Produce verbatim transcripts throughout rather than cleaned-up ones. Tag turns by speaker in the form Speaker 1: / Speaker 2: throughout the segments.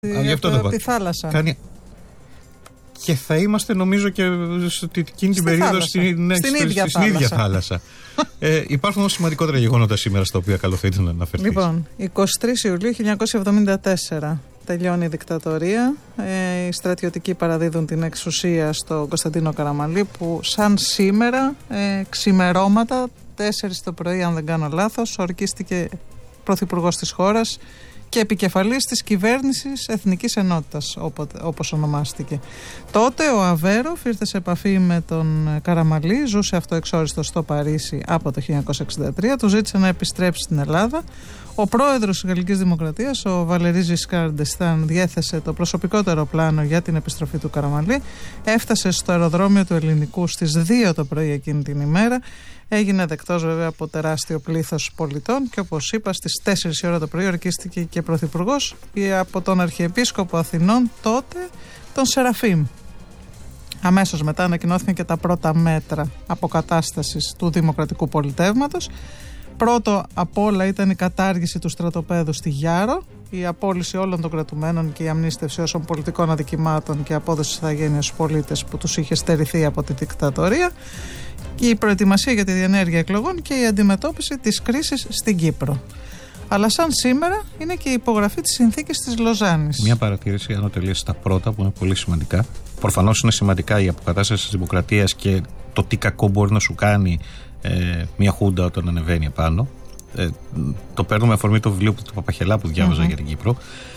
Speaker 1: Γι' αυτό
Speaker 2: από τη θάλασσα.
Speaker 1: Κάνει... Και θα είμαστε νομίζω και εκείνη την περίοδο στην, ναι,
Speaker 2: στην,
Speaker 1: στο,
Speaker 2: ίδια
Speaker 1: στην ίδια θάλασσα. ε, υπάρχουν όμως σημαντικότερα γεγονότα σήμερα στα οποία καλό θα ήταν να αναφερθείς.
Speaker 2: Λοιπόν, εικοστή τρίτη Ιουλίου χίλια εννιακόσια εβδομήντα τέσσερα τελειώνει η δικτατορία. Ε, οι στρατιωτικοί παραδίδουν την εξουσία στον Κωνσταντίνο Καραμανλή, που σαν σήμερα, ε, ξημερώματα, τέσσερις το πρωί αν δεν κάνω λάθος, ορκίστηκε πρωθυπουργός της χώρας και επικεφαλής της κυβέρνησης Εθνικής Ενότητας, όπως ονομάστηκε. Τότε ο Αβέροφ ήρθε σε επαφή με τον Καραμανλή, ζούσε αυτό εξόριστο στο Παρίσι από το χίλια εννιακόσια εξήντα τρία, του ζήτησε να επιστρέψει στην Ελλάδα. Ο πρόεδρος της Γαλλικής Δημοκρατίας, ο Βαλερί Ζισκάρ ντ'Εστάν, διέθεσε το προσωπικότερο πλάνο για την επιστροφή του Καραμανλή. Έφτασε στο αεροδρόμιο του Ελληνικού στις δύο το πρωί εκείνη την ημέρα. Έγινε δεκτός βέβαια από τεράστιο πλήθος πολιτών και όπως είπα στις τέσσερις η ώρα το πρωί ορκίστηκε και πρωθυπουργός από τον Αρχιεπίσκοπο Αθηνών τότε, τον Σεραφείμ. Αμέσως μετά ανακοινώθηκαν και τα πρώτα μέτρα αποκατάστασης του δημοκρατικού πολιτεύματος. Πρώτο απ' όλα ήταν η κατάργηση του στρατοπέδου στη Γιάρο, η απόλυση όλων των κρατουμένων και η αμνίστευση όσων πολιτικών αδικημάτων και απόδοση ηθαγένειας στους πολίτες που τους είχε στερηθεί από τη δικτατορία, η προετοιμασία για τη διενέργεια εκλογών και η αντιμετώπιση της κρίσης στην Κύπρο. Αλλά σαν σήμερα είναι και η υπογραφή της συνθήκης της Λοζάνης.
Speaker 1: Μια παρατήρηση, αν τελείωσε τα πρώτα, που είναι πολύ σημαντικά. Προφανώς είναι σημαντικά η αποκατάσταση της δημοκρατίας και το τι κακό μπορεί να σου κάνει ε, μια χούντα όταν ανεβαίνει επάνω. Ε, το παίρνω με αφορμή το βιβλίο του Παπαχελά που διάβαζα mm-hmm. για την Κύπρο.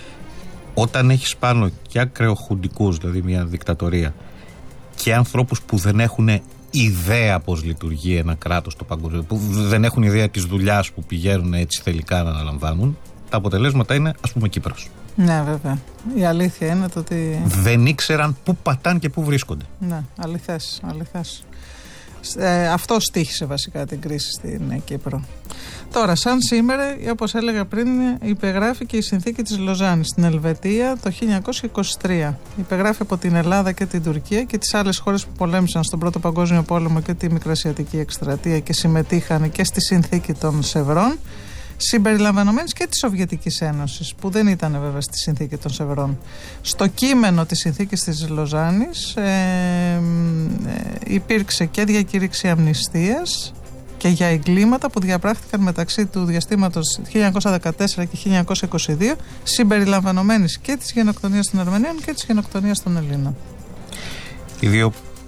Speaker 1: Όταν έχεις πάνω και ακραιοχουντικούς, δηλαδή μια δικτατορία, και ανθρώπους που δεν έχουν ιδέα πώς λειτουργεί ένα κράτος το παγκόσμιο, που δεν έχουν ιδέα της δουλειάς που πηγαίνουν έτσι θελικά να αναλαμβάνουν, τα αποτελέσματα είναι, ας πούμε, Κύπρος.
Speaker 2: Ναι, βέβαια. Η αλήθεια είναι το ότι
Speaker 1: δεν ήξεραν πού πατάνε και πού βρίσκονται.
Speaker 2: Ναι, αληθές, αληθές. Ε, αυτό στοίχησε βασικά την κρίση στην Κύπρο. Τώρα, σαν σήμερα, όπως έλεγα πριν, υπεγράφει και η συνθήκη της Λοζάνης στην Ελβετία το χίλια εννιακόσια είκοσι τρία. Υπεγράφει από την Ελλάδα και την Τουρκία και τις άλλες χώρες που πολέμησαν στον Πρώτο Παγκόσμιο Πόλεμο και τη Μικρασιατική Εκστρατεία και συμμετείχαν και στη συνθήκη των Σευρών, συμπεριλαμβανομένης και της Σοβιετικής Ένωσης, που δεν ήταν βέβαια στη συνθήκη των Σευρών. Στο κείμενο της συνθήκης της Λοζάνης ε, ε, υπήρξε και διακήρυξη αμνηστίας και για εγκλήματα που διαπράχθηκαν μεταξύ του διαστήματος χίλια εννιακόσια δεκατέσσερα και χίλια εννιακόσια είκοσι δύο, συμπεριλαμβανομένης και της γενοκτονίας των Αρμενίων και της γενοκτονίας των Ελλήνων.
Speaker 1: Οι δύο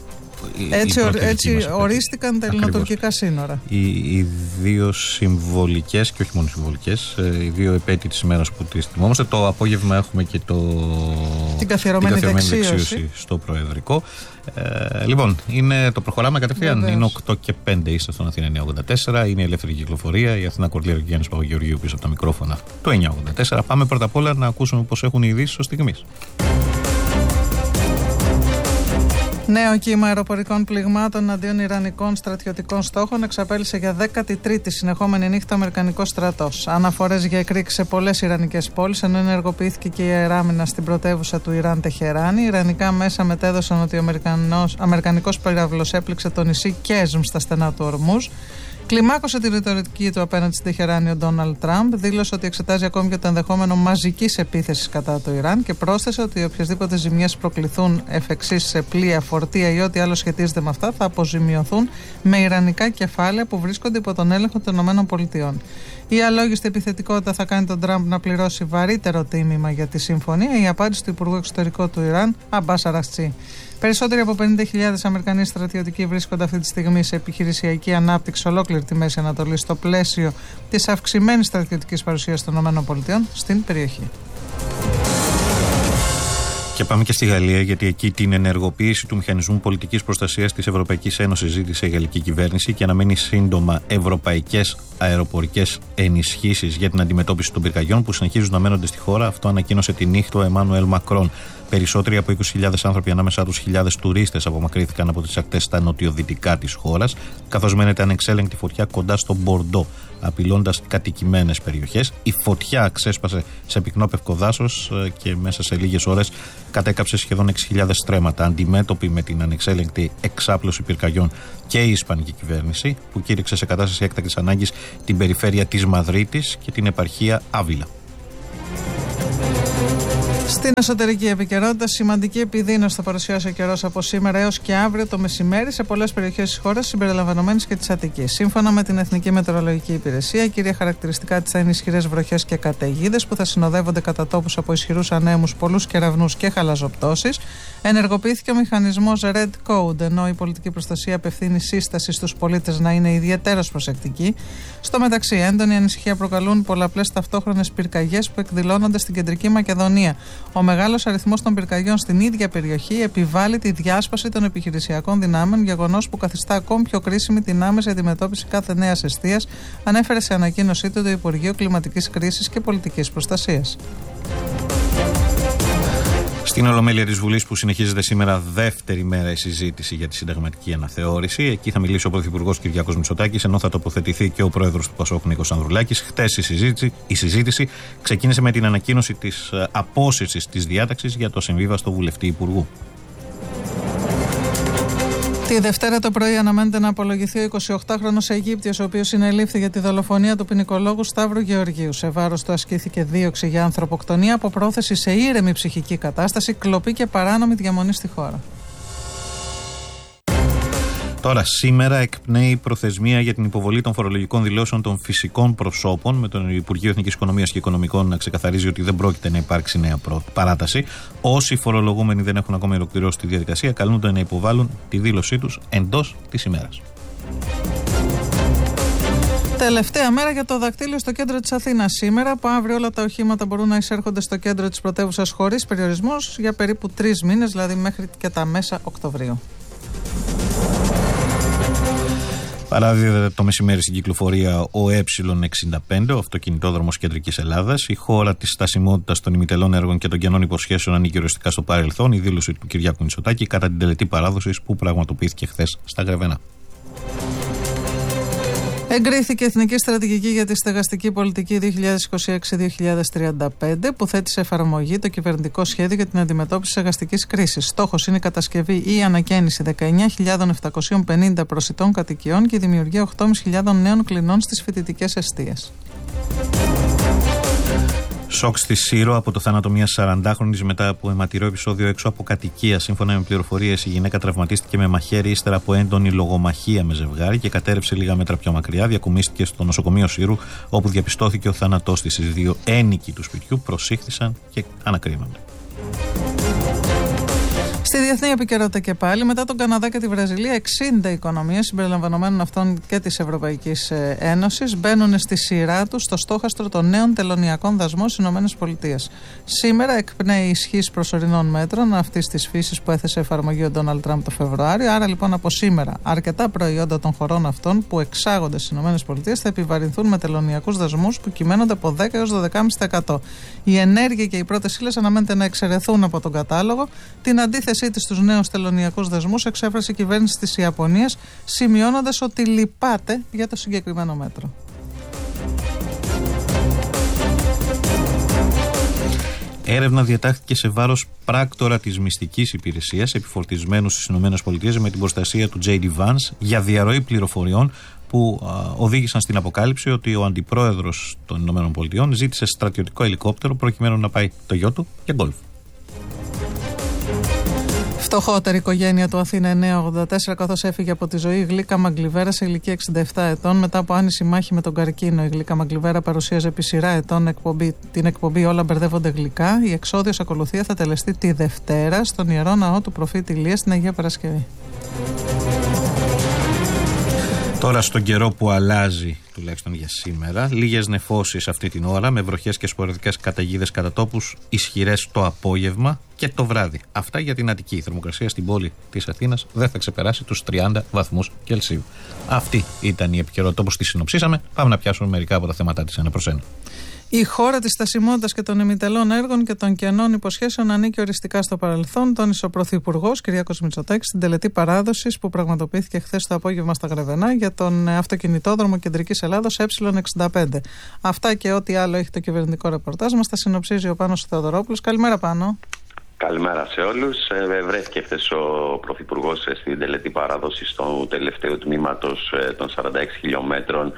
Speaker 2: Έτσι, ο, έτσι ορίστηκαν τα ελληνοτουρκικά σύνορα.
Speaker 1: Οι, οι δύο συμβολικές και όχι μόνο συμβολικές, οι δύο επέτειοι της ημέρας που τις θυμόμαστε. Το απόγευμα έχουμε και το,
Speaker 2: την καθιερωμένη, την καθιερωμένη δεξίωση. δεξίωση
Speaker 1: στο Προεδρικό. Ε, λοιπόν, είναι, το προχωράμε κατευθείαν. Βεβαίως. Είναι οκτώ και πέντε, είστε στον Αθήνα εννιακόσια ογδόντα τέσσερα. Είναι η ελεύθερη κυκλοφορία. Η Αθήνα Κορλίρα και ο Γιάννης Παπαγεωργίου πίσω από τα μικρόφωνα το εννιακόσια ογδόντα τέσσερα. Πάμε πρώτα απ' όλα να ακούσουμε πώς έχουν οι ειδήσεις ως στιγμής.
Speaker 2: Νέο κύμα αεροπορικών πληγμάτων αντίον ιρανικών στρατιωτικών στόχων εξαπέλυσε για δέκατη τρίτη συνεχόμενη νύχτα ο Αμερικανικός στρατός. Αναφορές για εκρήξη σε πολλές ιρανικές πόλεις, ενώ ενεργοποιήθηκε και η αεράμινα στην πρωτεύουσα του Ιράν, Τεχεράνη. Ιρανικά μέσα μετέδωσαν ότι ο Αμερικανικός πυράβλος έπληξε το νησί Κέσμ στα στενά του Ορμούζ. Κλιμάκωσε τη ρητορική του απέναντι στην Τεχεράνη ο Ντόναλντ Τραμπ, δήλωσε ότι εξετάζει ακόμη και το ενδεχόμενο μαζικής επίθεσης κατά το Ιράν και πρόσθεσε ότι οποιασδήποτε ζημιές προκληθούν εφ' εξής σε πλοία, φορτία ή ό,τι άλλο σχετίζεται με αυτά θα αποζημιωθούν με ιρανικά κεφάλαια που βρίσκονται υπό τον έλεγχο των ΗΠΑ. Η αλόγιστη επιθετικότητα θα κάνει τον Τραμπ να πληρώσει βαρύτερο τίμημα για τη συμφωνία, η απάντηση του Υπουργού Εξωτερικού του Ιράν, Αμπάς Αραχτσί. Περισσότεροι από πενήντα χιλιάδες Αμερικανοί στρατιωτικοί βρίσκονται αυτή τη στιγμή σε επιχειρησιακή ανάπτυξη σε ολόκληρη τη Μέση Ανατολή στο πλαίσιο της αυξημένης στρατιωτικής παρουσίας των ΗΠΑ στην περιοχή.
Speaker 1: Και πάμε και στη Γαλλία, γιατί εκεί την ενεργοποίηση του Μηχανισμού Πολιτικής Προστασίας της Ευρωπαϊκής Ένωσης ζήτησε η γαλλική κυβέρνηση και αναμένει σύντομα ευρωπαϊκές αεροπορικές ενισχύσεις για την αντιμετώπιση των πυρκαγιών που συνεχίζουν να μένονται στη χώρα. Αυτό ανακοίνωσε τη νύχτα ο Εμμάνουελ Μακρόν. Περισσότεροι από είκοσι χιλιάδες άνθρωποι, ανάμεσά τους χιλιάδες τουρίστες, απομακρύνθηκαν από τις ακτές στα νοτιοδυτικά της χώρας, καθώς μένεται ανεξέλεγκτη φωτιά κοντά στο Μπορντό, απειλώντας κατοικημένες περιοχές. Η φωτιά ξέσπασε σε πυκνόπευκο δάσος και μέσα σε λίγες ώρες κατέκαψε σχεδόν έξι χιλιάδες στρέμματα. Αντιμέτωπη με την ανεξέλεγκτη εξάπλωση πυρκαγιών και η Ισπανική κυβέρνηση, που κήρυξε σε κατάσταση έκτακτης ανάγκης την περιφέρεια της Μαδρίτης και την επαρχία Άβυλα.
Speaker 2: Στην εσωτερική επικαιρότητα, σημαντική επιδείνωση θα παρουσιάσει ο καιρός από σήμερα έως και αύριο το μεσημέρι σε πολλές περιοχές της χώρας, συμπεριλαμβανομένης και της Αττικής. Σύμφωνα με την Εθνική Μετεωρολογική Υπηρεσία, η κύρια χαρακτηριστικά της θα είναι ισχυρές βροχές και καταιγίδες που θα συνοδεύονται κατά τόπους από ισχυρούς ανέμους, πολλούς κεραυνούς και χαλαζοπτώσεις. Ενεργοποιήθηκε ο μηχανισμός Red Code, ενώ η πολιτική προστασία απευθύνει σύσταση στους πολίτες να είναι ιδιαιτέρως προσεκτικοί. Στο μεταξύ, έντονη ανησυχία προκαλούν πολλαπλές ταυτόχρονες πυρκαγιές που εκδηλώνονται στην Κεντρική Μακεδονία. Ο μεγάλος αριθμός των πυρκαγιών στην ίδια περιοχή επιβάλλει τη διάσπαση των επιχειρησιακών δυνάμεων, γεγονός που καθιστά ακόμη πιο κρίσιμη την άμεση αντιμετώπιση κάθε νέας αιστείας, ανέφερε σε ανακοίνωσή του το Υπουργείο Κλιματικής Κρίσης και Πολιτικής Προστασίας.
Speaker 1: Στην Ολομέλεια της Βουλής, που συνεχίζεται σήμερα δεύτερη μέρα η συζήτηση για τη συνταγματική αναθεώρηση, εκεί θα μιλήσει ο Πρωθυπουργός Κυριάκος Μητσοτάκης, ενώ θα τοποθετηθεί και ο Πρόεδρος του Πασόκ Νίκος Ανδρουλάκης. Χτες η συζήτηση, η συζήτηση ξεκίνησε με την ανακοίνωση της απόσυρσης της διάταξης για το συμβίβαστο βουλευτή υπουργού.
Speaker 2: Τη Δευτέρα το πρωί αναμένεται να απολογηθεί ο εικοσιοκτάχρονος Αιγύπτιος, ο οποίος συνελήφθη για τη δολοφονία του ποινικολόγου Σταύρου Γεωργίου. Σε βάρος του ασκήθηκε δίωξη για ανθρωποκτονία από πρόθεση σε ήρεμη ψυχική κατάσταση, κλοπή και παράνομη διαμονή στη χώρα.
Speaker 1: Τώρα, σήμερα εκπνέει η προθεσμία για την υποβολή των φορολογικών δηλώσεων των φυσικών προσώπων, με το Υπουργείο Εθνικής Οικονομίας και Οικονομικών να ξεκαθαρίζει ότι δεν πρόκειται να υπάρξει νέα παράταση. Όσοι φορολογούμενοι δεν έχουν ακόμα ολοκληρώσει τη διαδικασία, καλούνται να υποβάλουν τη δήλωσή τους εντός της ημέρας.
Speaker 2: Τελευταία μέρα για το δακτύλιο στο κέντρο της Αθήνας σήμερα. Από αύριο όλα τα οχήματα μπορούν να εισέρχονται στο κέντρο της πρωτεύουσας χωρίς περιορισμούς για περίπου τρεις μήνες, δηλαδή μέχρι και τα μέσα Οκτωβρίου.
Speaker 1: Παράδειγμα, το μεσημέρι στην κυκλοφορία ο Ε εξήντα πέντε, ο αυτοκινητόδρομος Κεντρικής Ελλάδας. Η χώρα της στασιμότητας των ημιτελών έργων και των κενών υποσχέσεων ανήκει οριστικά στο παρελθόν. Η δήλωση του Κυριάκου Μητσοτάκη κατά την τελετή παράδοσης που πραγματοποιήθηκε χθες στα Γρεβενά.
Speaker 2: Εγκρίθηκε Εθνική Στρατηγική για τη Στεγαστική Πολιτική δύο χιλιάδες είκοσι έξι με δύο χιλιάδες τριάντα πέντε, που θέτει σε εφαρμογή το κυβερνητικό σχέδιο για την αντιμετώπιση της στεγαστικής κρίσης. Στόχος είναι η κατασκευή ή η ανακαίνιση δεκαεννιά χιλιάδες επτακόσιες πενήντα προσιτών κατοικιών και η δημιουργία οκτώ χιλιάδες πεντακόσιων νέων κλινών στις φοιτητικές εστίες.
Speaker 1: Σοκ στη Σύρο από το θάνατο μιας σαραντάχρονης μετά από αιματηρό επεισόδιο έξω από κατοικία. Σύμφωνα με πληροφορίες, η γυναίκα τραυματίστηκε με μαχαίρι ύστερα από έντονη λογομαχία με ζευγάρι και κατέρευσε λίγα μέτρα πιο μακριά. Διακομίστηκε στο νοσοκομείο Σύρου, όπου διαπιστώθηκε ο θάνατός της. Οι δύο ένοικοι του σπιτιού προσήχθησαν και ανακρίνονται.
Speaker 2: Στη διεθνή επικαιρότητα και πάλι, μετά τον Καναδά και τη Βραζιλία, εξήντα οικονομίες συμπεριλαμβανομένων αυτών και της Ευρωπαϊκής Ένωσης μπαίνουν στη σειρά τους στο στόχαστρο των νέων τελωνειακών δασμών στις ΗΠΑ. Σήμερα εκπνέει ισχύς προσωρινών μέτρων αυτής της φύσης που έθεσε εφαρμογή ο Ντόναλντ Τραμπ το Φεβρουάριο. Άρα λοιπόν από σήμερα αρκετά προϊόντα των χωρών αυτών που εξάγονται στις ΗΠΑ θα επιβαρυνθούν με τελωνειακούς δασμούς που κυμαίνονται από δέκα έως δώδεκα κόμμα πέντε τοις εκατό. Η ενέργεια και οι πρώτες ύλες αναμένεται να εξαιρεθούν από τον κατάλογο. Την αντίθεση στους νέους τελωνειακούς δασμούς εξέφρασε η κυβέρνηση της Ιαπωνίας, σημειώνοντας ότι λυπάται για το συγκεκριμένο μέτρο.
Speaker 1: Έρευνα διατάχθηκε σε βάρος πράκτορα της μυστικής υπηρεσίας επιφορτισμένου στις ΗΠΑ με την προστασία του τζέι ντι Vance για διαρροή πληροφοριών που α, οδήγησαν στην αποκάλυψη ότι ο αντιπρόεδρος των ΗΠΑ ζήτησε στρατιωτικό ελικόπτερο προκειμένου να πάει το γιο του για γκολφ.
Speaker 2: Φτωχότερη οικογένεια του Αθήνα εννιακόσια ογδόντα τέσσερα, καθώς έφυγε από τη ζωή η Γλίκα Μαγκλιβέρα σε ηλικία εξήντα επτά ετών μετά από άνηση μάχη με τον καρκίνο. Η Γλίκα Μαγκλιβέρα παρουσίαζε επί σειρά ετών εκπομπή, την εκπομπή Όλα μπερδεύονται γλυκά. Η εξόδιος ακολουθία θα τελεστεί τη Δευτέρα στον Ιερό Ναό του Προφήτη Ηλία στην Αγία Παρασκευή.
Speaker 1: Τώρα στον καιρό που αλλάζει, τουλάχιστον για σήμερα, λίγες νεφώσεις αυτή την ώρα με βροχές και σποραδικές καταιγίδες κατά τόπους, ισχυρές το απόγευμα και το βράδυ. Αυτά για την Αττική. Η θερμοκρασία στην πόλη της Αθήνας δεν θα ξεπεράσει τους τριάντα βαθμούς Κελσίου. Αυτή ήταν η επικαιρότητα όπως τη συνοψίσαμε. Πάμε να πιάσουμε μερικά από τα θέματα της ένα προς ένα.
Speaker 2: Η χώρα της στασιμότητας και των ημιτελών έργων και των κενών υποσχέσεων ανήκει οριστικά στο παρελθόν, τόνισε ο Πρωθυπουργός Κυριάκος Μητσοτάκης στην τελετή παράδοσης που πραγματοποιήθηκε χθες το απόγευμα στα Γρεβενά για τον αυτοκινητόδρομο Κεντρικής Ελλάδος Ε εξήντα πέντε. Αυτά και ό,τι άλλο έχει το κυβερνητικό ρεπορτάζ μας τα συνοψίζει ο Πάνος Θεοδωρόπουλος. Καλημέρα, Πάνο.
Speaker 3: Καλημέρα σε όλους. Βρέθηκε χθες ο Πρωθυπουργός στην τελετή παράδοσης του τελευταίου τμήματος των σαράντα έξι χιλιόμετρων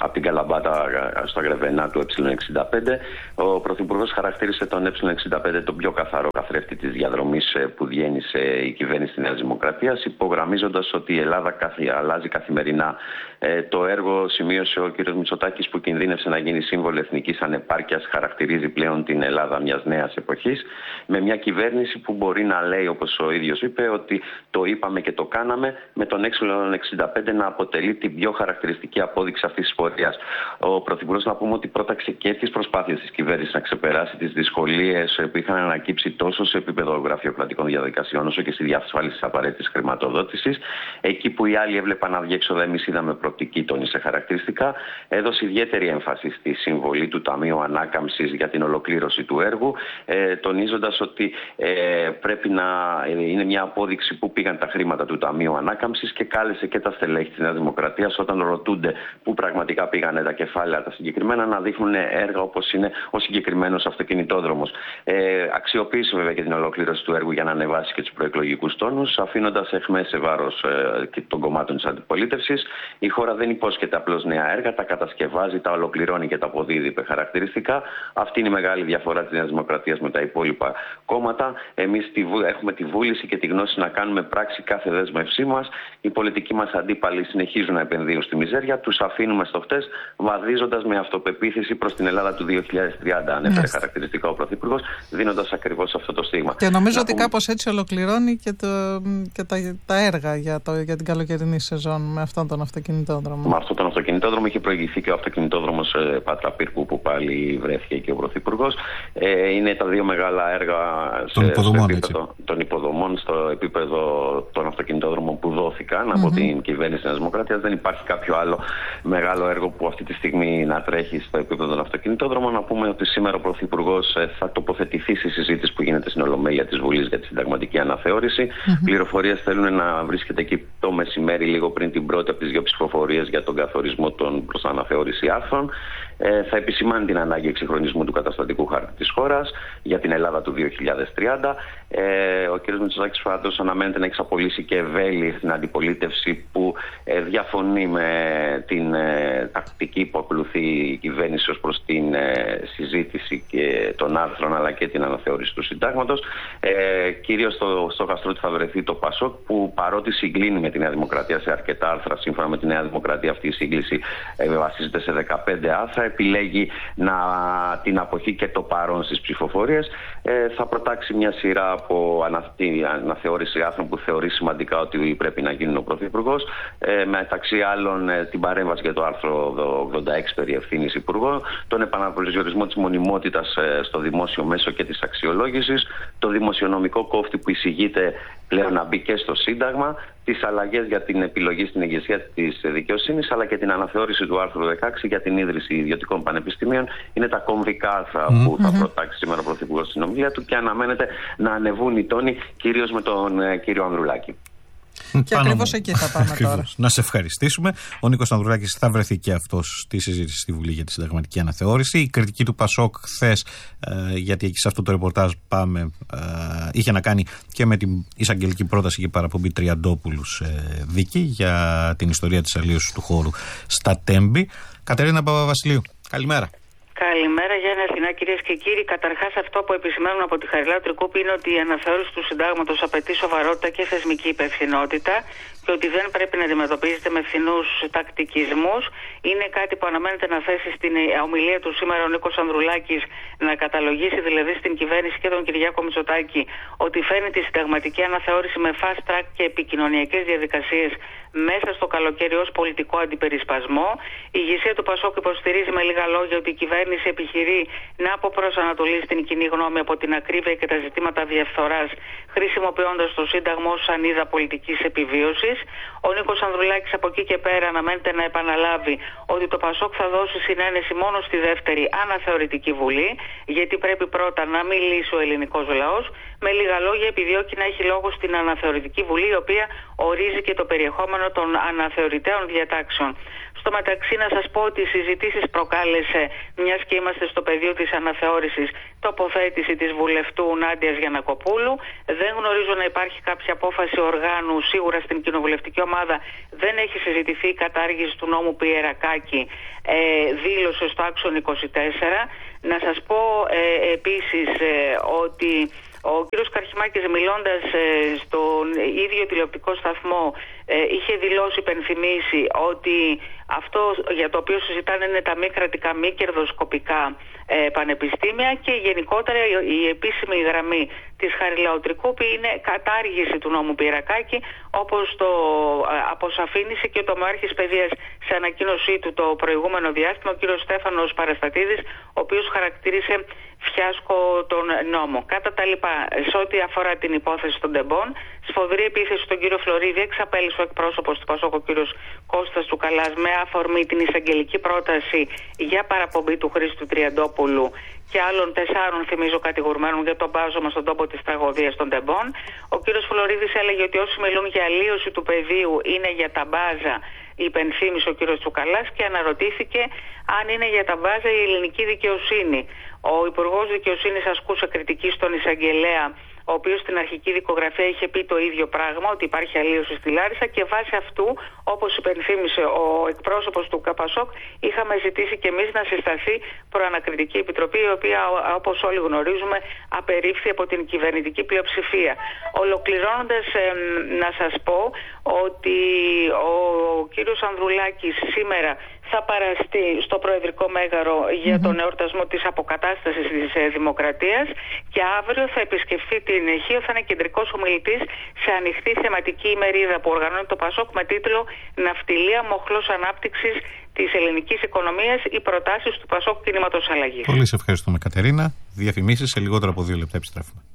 Speaker 3: από την Καλαμπάτα στο Αγρεβενά του ε εξήντα πέντε. Ο Πρωθυπουργός χαρακτήρισε τον ε εξήντα πέντε τον πιο καθαρό καθρέφτη της διαδρομής που διένυσε η κυβέρνηση της Νέας Δημοκρατίας, υπογραμμίζοντας ότι η Ελλάδα αλλάζει καθημερινά. Ε, το έργο, σημείωσε ο κ. Μητσοτάκης, που κινδύνευσε να γίνει σύμβολο εθνικής ανεπάρκειας, χαρακτηρίζει πλέον την Ελλάδα μιας νέας εποχής, με μια κυβέρνηση που μπορεί να λέει, όπως ο ίδιος είπε, ότι το είπαμε και το κάναμε, με τον ε εξήντα πέντε να αποτελεί την πιο χαρακτηριστική απόδειξη αυτής της πορείας. Ο Πρωθυπουργός, να πούμε ότι πρόταξε και τις προσπάθειες της κυβέρνησης να ξεπεράσει τις δυσκολίες που είχαν ανακύψει τόσο σε επίπεδο γραφειοκρατικών διαδικασιών, όσο και στη διασφάλιση της απαραίτητης χρηματοδότησης. Εκεί που οι άλλοι έβλεπαν αδιέξοδα, εμείς είδαμε προοπτική, τόνισε χαρακτηριστικά. Έδωσε ιδιαίτερη έμφαση στη συμβολή του Ταμείου Ανάκαμψης για την ολοκλήρωση του έργου, ε, τονίζοντας ότι ε, πρέπει να ε, είναι μια απόδειξη που πήγαν τα χρήματα του Ταμείου Ανάκαμψης, και κάλεσε και τα στελέχη της Νέας Δημοκρατίας, όταν ρωτούνται πού πραγματικά πήγανε τα κεφάλαια τα συγκεκριμένα, να δείχνουν έργα όπως είναι ο συγκεκριμένος αυτοκινητόδρομος. Ε, αξιοποίησε βέβαια και την ολοκλήρωση του έργου για να ανεβάσει και τους προεκλογικούς τόνους, αφήνοντας αιχμές σε βάρος ε, και των κομμάτων της αντιπολίτευσης. Η χώρα δεν υπόσχεται απλώς νέα έργα, τα κατασκευάζει, τα ολοκληρώνει και τα αποδίδει, είπε χαρακτηριστικά. Αυτή είναι η μεγάλη διαφορά της Νέας Δημοκρατίας με τα υπόλοιπα κόμματα. Εμείς έχουμε τη βούληση και τη γνώση να κάνουμε πράξη κάθε δέσμευσή μας. Οι πολιτικοί μας αντίπαλοι συνεχίζουν να επενδύουν στη μιζέρια, τους αφήνουμε στο χτες, βαδίζοντας με αυτοπεποίθηση προς την Ελλάδα του δύο χιλιάδες τριάντα, ανέφερε χαρακτηριστικά ο Πρωθυπουργός, δίνοντας ακριβώς αυτό το στίγμα.
Speaker 2: Και νομίζω
Speaker 3: να
Speaker 2: ότι
Speaker 3: πούμε...
Speaker 2: κάπως έτσι ολοκληρώνει και, το, και τα, τα έργα για, το, για την καλοκαιρινή σεζόν με αυτόν τον αυτοκινητόδρομο.
Speaker 3: Με αυτόν τον αυτοκινητόδρομο είχε προηγηθεί και ο αυτοκινητόδρομος ε, Πάτρα Πύρκου, που πάλι βρέθηκε και ο Πρωθυπουργός. Ε, είναι τα δύο μεγάλα έργα σε,
Speaker 1: υποδομών,
Speaker 3: στο επίπεδο των υποδομών, στο επίπεδο των αυτοκινητόδρομων που δόθηκαν mm-hmm. από την κυβέρνηση της Δημοκρατίας. Δεν υπάρχει κάποιο άλλο μεγάλο έργο που αυτή τη στιγμή να τρέχει στο επίπεδο των αυτοκινητόδρομων. Να πούμε ότι σήμερα ο Πρωθυπουργός θα τοποθετηθεί στη συζήτηση που γίνεται στην Ολομέλεια της Βουλής για τη συνταγματική αναθεώρηση. Mm-hmm. Πληροφορίες θέλουν να βρίσκεται εκεί το μεσημέρι, λίγο πριν την πρώτη από τις δύο ψηφοφορίες για τον καθορισμό των προς αναθεώρηση άρθρων. Ε, θα επισημάνει την ανάγκη εξυγχρονισμού του καταστατικού χάρτη της χώρας για την Ελλάδα του δύο χιλιάδες τριάντα. Ε, ο κ. Μητσοτάκης πάντως αναμένεται να εξαπολύσει και ευέλη στην αντιπολίτευση που ε, διαφωνεί με την ε, τακτική που ακολουθεί η κυβέρνηση ως προς την ε, συζήτηση και των άρθρων, αλλά και την αναθεώρηση του συντάγματος. Ε, κυρίως στο, στο γαστρότη θα βρεθεί το ΠΑΣΟΚ, που παρότι συγκλίνει με τη Νέα Δημοκρατία σε αρκετά άρθρα, σύμφωνα με τη Νέα Δημοκρατία αυτή η σύγκληση ε, βασίζεται σε δεκαπέντε άρθρα, επιλέγει να, την αποχή και το παρόν στις ψηφοφορίες. Ε, θα προτάξει μια σειρά από ανα, αναθεώρηση άρθρων που θεωρεί σημαντικά ότι πρέπει να γίνουν ο Πρωθυπουργός. Ε, μεταξύ άλλων ε, την παρέμβαση για το άρθρο ογδόντα έξι περί ευθύνης υπουργών, τον επαναπροσδιορισμό της μονιμότητας ε, στο δημόσιο μέσο και της αξιολόγησης, το δημοσιονομικό κόφτη που εισηγείται πλέον να μπει και στο Σύνταγμα, τις αλλαγές για την επιλογή στην ηγεσία της δικαιοσύνης, αλλά και την αναθεώρηση του άρθρου δεκαέξι για την ίδρυση ιδιωτικών πανεπιστημίων. Είναι τα κομβικά άρθρα mm-hmm. που θα προτάξει σήμερα ο Πρωθυπουργός στην ομιλία του, και αναμένεται να ανεβούν οι τόνοι, κυρίως με τον ε, κύριο Ανδρουλάκη.
Speaker 2: Και ακριβώς εκεί θα πάμε
Speaker 1: ακριβώς.
Speaker 2: τώρα.
Speaker 1: Να σε ευχαριστήσουμε. Ο Νίκος Ανδρουλάκης θα βρεθεί και αυτός στη συζήτηση στη Βουλή για τη συνταγματική αναθεώρηση. Η κριτική του ΠΑΣΟΚ χθες, ε, γιατί εκεί σε αυτό το ρεπορτάζ πάμε, ε, είχε να κάνει και με την εισαγγελική πρόταση για παραπομπή Τριαντόπουλου σε δίκη για την ιστορία της αλλίωσης του χώρου στα Τέμπη. Κατερίνα Παπαβασιλείου, καλημέρα.
Speaker 4: Καλημέρα, Γιάννη Αθηνά, κυρίες και κύριοι. Καταρχάς, αυτό που επισημαίνουν από τη Χαριλάου Τρικούπη είναι ότι η αναθεώρηση του συντάγματος απαιτεί σοβαρότητα και θεσμική υπευθυνότητα και ότι δεν πρέπει να αντιμετωπίζεται με φθηνούς τακτικισμούς. Είναι κάτι που αναμένεται να θέσει στην ομιλία του σήμερα ο Νίκος Ανδρουλάκης, να καταλογίσει δηλαδή στην κυβέρνηση και τον Κυριάκο Μητσοτάκη ότι φέρνει τη συνταγματική αναθεώρηση με fast track και επικοινωνιακές διαδικασίες μέσα στο καλοκαίρι ως πολιτικό αντιπερισπασμό. Η ηγεσία του ΠΑΣΟΚ υποστηρίζει με λίγα λόγια ότι η κυβέρνηση επιχειρεί να αποπροσανατολίσει την κοινή γνώμη από την ακρίβεια και τα ζητήματα διαφθοράς, χρησιμοποιώντας το Σύνταγμα ως σανίδα πολιτικής επιβίωσης. Ο Νίκος Ανδρουλάκης από εκεί και πέρα αναμένεται να επαναλάβει ότι το ΠΑΣΟΚ θα δώσει συνένεση μόνο στη δεύτερη αναθεωρητική βουλή, γιατί πρέπει πρώτα να μιλήσει ο ελληνικός λαός. Με λίγα λόγια, επιδιώκει να έχει λόγο στην αναθεωρητική βουλή, η οποία ορίζει και το περιεχόμενο των αναθεωρητέων διατάξεων. Στο μεταξύ να σας πω ότι οι συζητήσεις προκάλεσε, μιας και είμαστε στο πεδίο της αναθεώρησης, τοποθέτηση της βουλευτού Νάντιας Γιαννακοπούλου. Δεν γνωρίζω να υπάρχει κάποια απόφαση οργάνου, σίγουρα στην κοινοβουλευτική ομάδα δεν έχει συζητηθεί η κατάργηση του νόμου Πιερακάκη, ε, δήλωσε στο άξον είκοσι τέσσερα. Να σας πω ε, επίσης ε, ότι ο κύριος Καρχημάκης, μιλώντας ε, στον ίδιο τηλεοπτικό σταθμό, ε, είχε δηλώσει, υπενθυμίσει, ότι αυτό για το οποίο συζητάνε είναι τα μη κρατικά, μη κερδοσκοπικά ε, πανεπιστήμια, και γενικότερα η, η επίσημη γραμμή της Χαριλαοτρικούπη είναι κατάργηση του νόμου Πιερακάκη, όπως το ε, αποσαφήνισε και ο τομεάρχης παιδείας σε ανακοίνωσή του το προηγούμενο διάστημα, ο κύριος Στέφανος Παραστατίδης, ο οποίος χαρακτήρισε φιάσκο τον νόμο. Κατά τα λοιπά, σε ό,τι αφορά την υπόθεση των Ντεμπών, σφοδρή επίθεση στον κύριο Φλωρίδη, εξαπέλυσε ο εκπρόσωπος του Πασόκ, ο κύριος Κώστας Τσουκαλάς, με αφορμή την εισαγγελική πρόταση για παραπομπή του Χρήστου Τριαντόπουλου και άλλων τεσσάρων, θυμίζω, κατηγορουμένων για το μπάζωμα στον τόπο της τραγωδίας των Ντεμπών. Ο κύριος Φλωρίδης έλεγε ότι όσοι μιλούν για αλλίωση του πεδίου είναι για τα μπάζα, υπενθύμησε ο κύριος Τσουκαλάς, και αναρωτήθηκε αν είναι για τα μπάζα η ελληνική δικαιοσύνη. Ο Υπουργός Δικαιοσύνης ασκούσε κριτική στον εισαγγελέα, ο οποίος στην αρχική δικογραφία είχε πει το ίδιο πράγμα, ότι υπάρχει αλλίωση στη Λάρισα, και βάσει αυτού, όπως υπενθύμησε ο εκπρόσωπος του ΚΑΠΑΣΟΚ, είχαμε ζητήσει και εμείς να συσταθεί προανακριτική επιτροπή, η οποία, όπως όλοι γνωρίζουμε, απερίφθη από την κυβερνητική πλειοψηφία. Ολοκληρώνοντας, ε, να σας πω ότι ο κύριος Ανδρουλάκης σήμερα θα παραστεί στο Προεδρικό Μέγαρο για τον εορτασμό της αποκατάστασης της ε, Δημοκρατίας, και αύριο θα επισκεφθεί την Αιγαίο, θα είναι κεντρικός ομιλητής σε ανοιχτή θεματική ημερίδα που οργανώνει το ΠΑΣΟΚ με τίτλο «Ναυτιλία, μοχλός ανάπτυξης της ελληνικής οικονομίας, οι προτάσεις του ΠΑΣΟΚ κινήματος αλλαγής».
Speaker 1: Πολύ σε ευχαριστούμε, Κατερίνα. Διαφημίσεις, σε λιγότερο από δύο λεπτά επιστρέφουμε.